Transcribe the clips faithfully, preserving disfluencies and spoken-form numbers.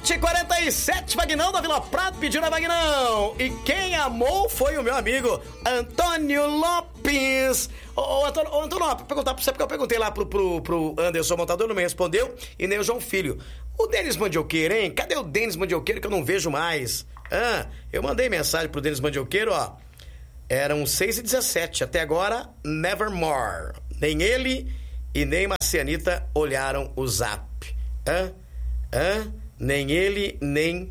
sete e quarenta e sete, Vagnão da Vila Prata pedindo a Vagnão. E quem amou foi o meu amigo Antônio Lopes. Ô, ô, Antônio, ô, Antônio Lopes, perguntar pra você, porque eu perguntei lá pro, pro, pro Anderson Montador, não me respondeu, e nem o João Filho. O Denis Mandioqueiro, hein? Cadê o Denis Mandioqueiro que eu não vejo mais? Ah, eu mandei mensagem pro Denis Mandioqueiro, ó. Eram seis e dezessete, até agora, nevermore. Nem ele e nem Marcianita olharam o zap. Hã? Hã? Nem ele, nem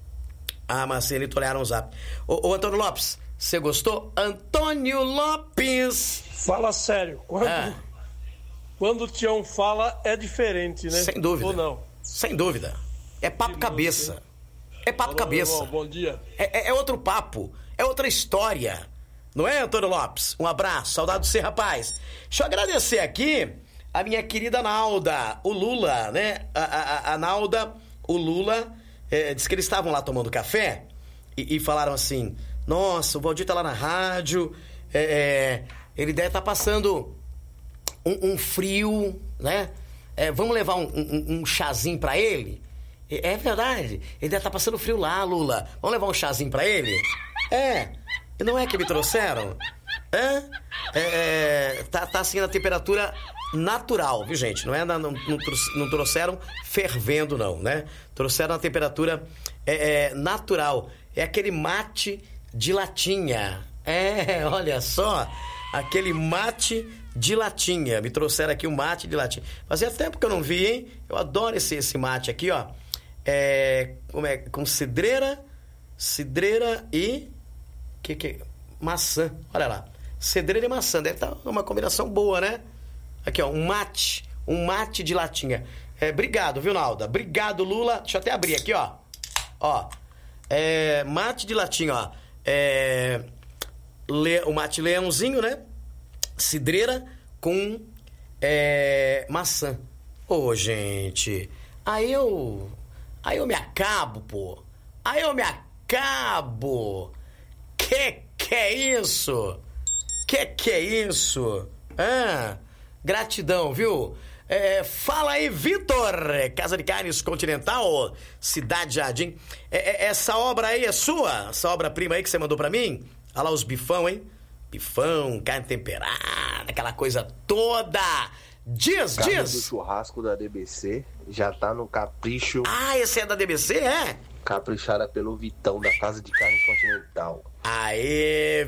a Marcianita olharam o zap. Ô, ô Antônio Lopes, você gostou? Antônio Lopes! Fala sério. Quando, ah. quando o Tião fala, é diferente, né? Sem dúvida. Ou não? Sem dúvida. É papo que cabeça. Música. É papo Olá, cabeça. Irmão, bom dia. É, é, é outro papo. É outra história. Não é, Antônio Lopes? Um abraço. Saudade de você, rapaz. Deixa eu agradecer aqui a minha querida Nalda, o Lula, né? A, a, a Nalda, o Lula, é, disse que eles estavam lá tomando café e, e falaram assim, nossa, o Valdir tá lá na rádio, é, é, ele deve estar tá passando um, um frio, né? É, vamos levar um, um, um chazinho pra ele? É, é verdade, ele deve estar tá passando frio lá, Lula. Vamos levar um chazinho pra ele? É, não é que me trouxeram? É, é, é tá, tá assim na temperatura natural, viu, gente? Não é na, não, não trouxeram fervendo, não, né? Trouxeram na temperatura é, é, natural. É aquele mate de latinha. É, olha só, aquele mate de latinha. Me trouxeram aqui um mate de latinha. Fazia tempo que eu não vi, hein? Eu adoro esse, esse mate aqui, ó. É, como é? Com cidreira, cidreira e... Que, que, maçã, olha lá. Cedreira e maçã, deve estar uma combinação boa, né? Aqui, ó, um mate, um mate de latinha. É, obrigado, viu, Nalda? Obrigado, Lula. Deixa eu até abrir aqui, ó. Ó, é, mate de latinha, ó. É, le, o mate leãozinho, né? Cidreira com é, maçã. Ô, gente, aí eu... Aí eu me acabo, pô. Aí eu me acabo. Que que é isso? Que que é isso? Ah, gratidão, viu? É, fala aí, Vitor. Casa de Carnes Continental, Cidade Jardim. É, é, essa obra aí é sua? Essa obra-prima aí que você mandou pra mim? Olha lá os bifão, hein? Bifão, carne temperada, aquela coisa toda. Diz, carne diz. do churrasco da D B C já tá no capricho. Ah, esse é da D B C, é? Caprichada pelo Vitão, da Casa de Carnes Continental. Aê,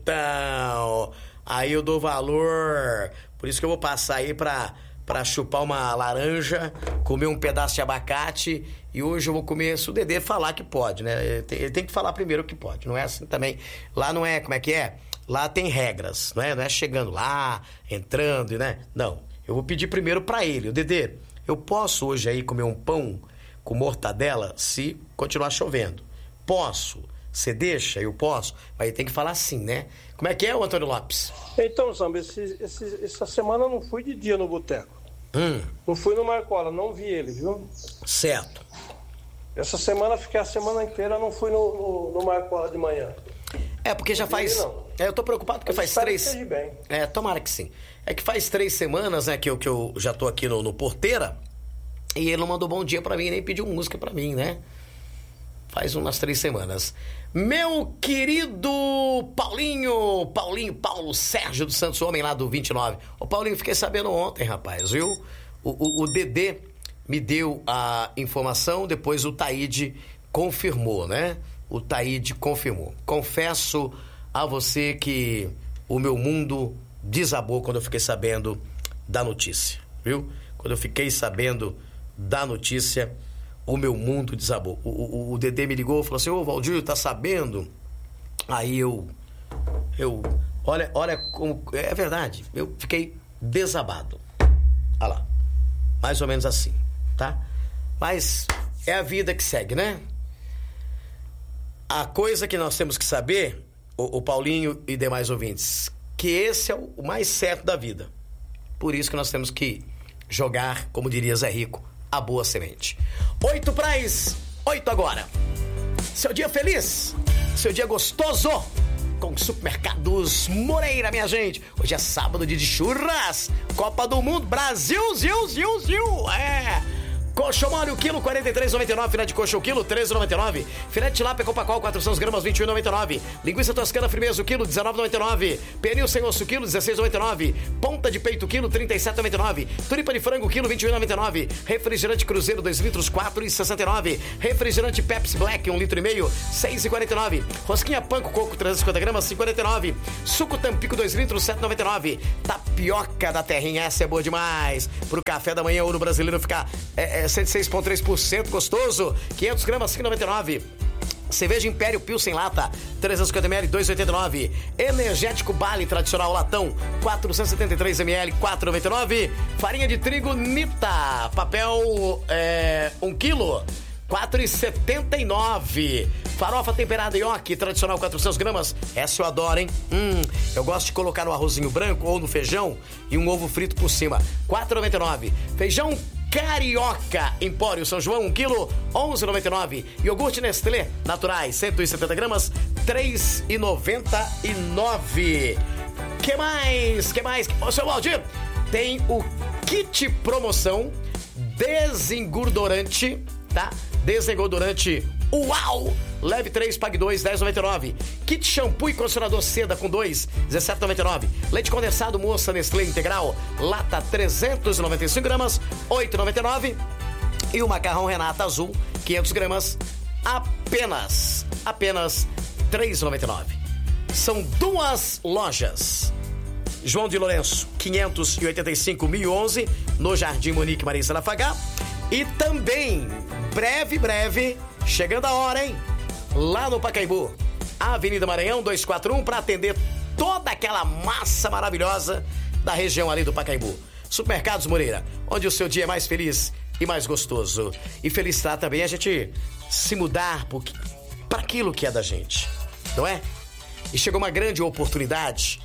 Vitão! Aí eu dou valor. Por isso que eu vou passar aí pra, pra chupar uma laranja, comer um pedaço de abacate. E hoje eu vou comer, se o Dedê falar que pode, né? Ele tem, ele tem que falar primeiro que pode. Não é assim também. Lá não é, como é que é? Lá tem regras, não é? Não é chegando lá, entrando, né? Não. Eu vou pedir primeiro pra ele. O Dedê, eu posso hoje aí comer um pão com mortadela se continuar chovendo? Posso. Você deixa? Eu posso? Aí tem que falar assim, né? Como é que é, o Antônio Lopes? Então, Samba, esse, esse, essa semana eu não fui de dia no boteco. Hum. Não fui no Marcola, não vi ele, viu? Certo. Essa semana, fiquei a semana inteira, não fui no, no, no Marcola de manhã. É, porque já faz... Não. É, eu tô preocupado porque Mas faz três... Que bem. É, tomara que sim. É que faz três semanas, né, que eu, que eu já tô aqui no, no Porteira, e ele não mandou bom dia pra mim, nem pediu música pra mim, né? Faz umas três semanas. Meu querido Paulinho, Paulinho, Paulo Sérgio do Santos, homem lá do vinte e nove. Ô, Paulinho, fiquei sabendo ontem, rapaz, viu? O, o, o Dedê me deu a informação, depois o Taíde confirmou, né? O Taíde confirmou. Confesso a você que o meu mundo desabou quando eu fiquei sabendo da notícia, viu? Quando eu fiquei sabendo da notícia, o meu mundo desabou. O, o, o Dedê me ligou e falou assim, ô Valdir, tá sabendo? Aí eu, eu, olha, olha como, é verdade, eu fiquei desabado. Olha lá, mais ou menos assim, tá? Mas é a vida que segue, né? A coisa que nós temos que saber, o, o Paulinho e demais ouvintes, que esse é o mais certo da vida. Por isso que nós temos que jogar, como diria Zé Rico, a boa semente. Oito prais, oito agora. Seu dia feliz, seu dia gostoso, com Supermercados Moreira, minha gente. Hoje é sábado, dia de churras, Copa do Mundo, Brasil, Zil, Zil, Zil, é. Coxa mole o quilo, quarenta e três reais e noventa e nove centavos. Filé de coxa o quilo, treze reais e noventa e nove centavos. Filé de tilápia Copacol, quatrocentas gramas, vinte e um reais e noventa e nove centavos. Linguiça toscana firmeza o quilo, dezenove reais e noventa e nove centavos. Pernil sem osso o quilo, dezesseis reais e noventa e nove centavos. Ponta de peito o quilo, trinta e sete reais e noventa e nove centavos. Tulipa de frango o quilo, vinte e um reais e noventa e nove centavos. Refrigerante Cruzeiro dois litros, quatro reais e sessenta e nove centavos. Refrigerante Pepsi Black um litro e meio, seis reais e quarenta e nove centavos. Rosquinha Panko Coco trezentos e cinquenta gramas, cinco reais e quarenta e nove centavos. Suco Tampico dois litros, sete reais e noventa e nove centavos. Tapioca da Terrinha, essa é boa demais. Pro café da manhã, ouro brasileiro ficar é, é, cento e seis vírgula três por cento gostoso. quinhentas gramas, cinco reais e noventa e nove centavos. Cerveja Império Pilsen Lata, trezentos e cinquenta mililitros, dois reais e oitenta e nove centavos. Energético Bali Tradicional Latão, quatrocentos e setenta e três mililitros, quatro reais e noventa e nove centavos. Farinha de trigo Nita, papel é, um quilo, quatro reais e setenta e nove centavos. Farofa temperada Yoki, tradicional quatrocentas gramas. Essa eu adoro, hein? Hum, eu gosto de colocar no arrozinho branco ou no feijão e um ovo frito por cima. quatro reais e noventa e nove centavos. Feijão Carioca, Empório São João, um quilo, onze reais e noventa e nove centavos. Iogurte Nestlé, naturais, cento e setenta gramas, três reais e noventa e nove centavos. Que mais? Que mais? Ô, seu Valdir, tem o kit promoção desengordurante, tá? Desengordurante Uau! Leve três, pague dois, dez reais e noventa e nove centavos. Kit shampoo e condicionador seda com dois, dezessete reais e noventa e nove centavos. Leite condensado Moça Nestlé Integral, lata trezentos e noventa e cinco gramas, oito reais e noventa e nove centavos. E o macarrão Renata Azul, quinhentas gramas, apenas, apenas três reais e noventa e nove centavos. São duas lojas. João de Lourenço, quinhentos e oitenta e cinco, mil e onze, no Jardim Monique Marisa Lafagá. E também, breve, breve, chegando a hora, hein? Lá no Pacaembu, Avenida Maranhão duzentos e quarenta e um, para atender toda aquela massa maravilhosa da região ali do Pacaembu. Supermercados Moreira, onde o seu dia é mais feliz e mais gostoso. E feliz será também a gente se mudar para aquilo que é da gente, não é? E chegou uma grande oportunidade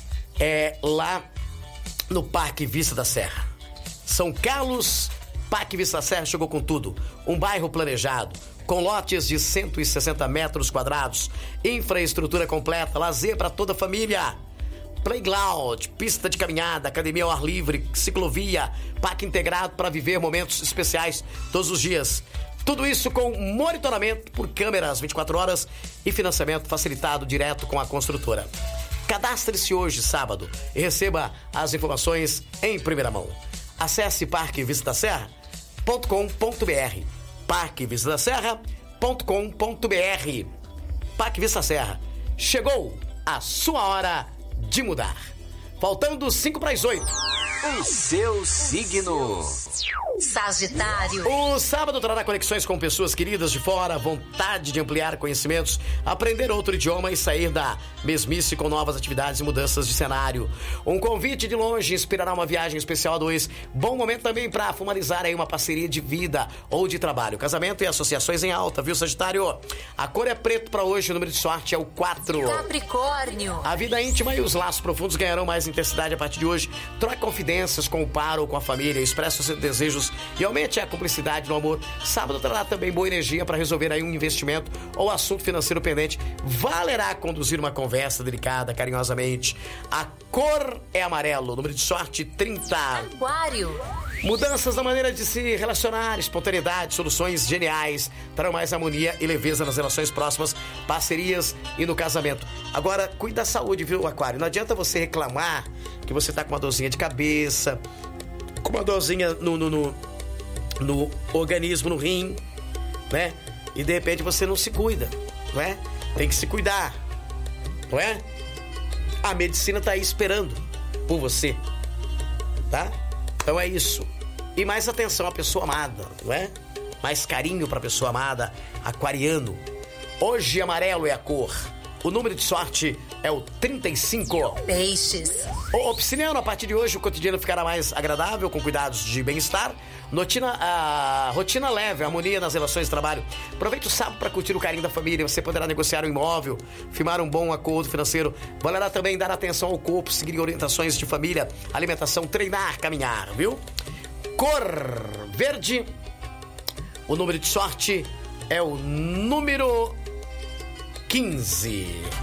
é, lá no Parque Vista da Serra. São Carlos, Parque Vista da Serra chegou com tudo. Um bairro planejado, com lotes de cento e sessenta metros quadrados, infraestrutura completa, lazer para toda a família, playground, pista de caminhada, academia ao ar livre, ciclovia, parque integrado para viver momentos especiais todos os dias. Tudo isso com monitoramento por câmeras vinte e quatro horas e financiamento facilitado direto com a construtora. Cadastre-se hoje, sábado, e receba as informações em primeira mão. Acesse parque vista da serra ponto com ponto br. parque vista da serra ponto com ponto br. Parque Vista Serra. Chegou a sua hora de mudar. Faltando cinco para as oito. O seu signo. Sagitário. O sábado trará conexões com pessoas queridas de fora, vontade de ampliar conhecimentos, aprender outro idioma e sair da mesmice com novas atividades e mudanças de cenário. Um convite de longe inspirará uma viagem especial a dois. Bom momento também para formalizar aí uma parceria de vida ou de trabalho. Casamento e associações em alta, viu, Sagitário? A cor é preto para hoje, o número de sorte é o quatro. Capricórnio. A vida íntima e os laços profundos ganharão mais intensidade a partir de hoje. Troque confidências com o par ou com a família, expresse os seus desejos e aumente a cumplicidade no amor. Sábado trará também boa energia para resolver aí um investimento ou assunto financeiro pendente. Valerá conduzir uma conversa delicada, carinhosamente. A cor é amarelo, número de sorte trinta. Aquário. Mudanças na maneira de se relacionar, espontaneidade, soluções geniais, trarão mais harmonia e leveza nas relações próximas, parcerias e no casamento. Agora, cuide da saúde, viu, Aquário? Não adianta você reclamar que você tá com uma dorzinha de cabeça, com uma dorzinha no, no, no, no organismo, no rim, né? E de repente você não se cuida, não é? Tem que se cuidar, não é? A medicina tá aí esperando por você, tá? Então é isso. E mais atenção à pessoa amada, não é? Mais carinho pra pessoa amada, aquariano. Hoje amarelo é a cor. O número de sorte é o trinta e cinco. Peixes. Ô, piscineiro, a partir de hoje o cotidiano ficará mais agradável, com cuidados de bem-estar. Notina, a rotina leve, harmonia nas relações de trabalho. Aproveite o sábado para curtir o carinho da família. Você poderá negociar um imóvel, firmar um bom acordo financeiro. Valerá também dar atenção ao corpo, seguir orientações de família, alimentação, treinar, caminhar, viu? Cor verde. O número de sorte é o número quinze.